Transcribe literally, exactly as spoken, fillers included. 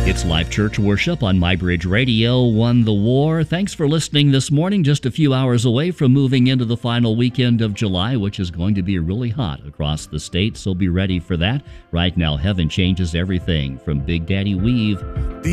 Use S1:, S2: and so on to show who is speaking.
S1: It's Life Church Worship on MyBridge Radio, Won the War. Thanks for listening this morning, just a few hours away from moving into the final weekend of July, which is going to be really hot across the state, so be ready for that. Right now, heaven changes everything from Big Daddy Weave.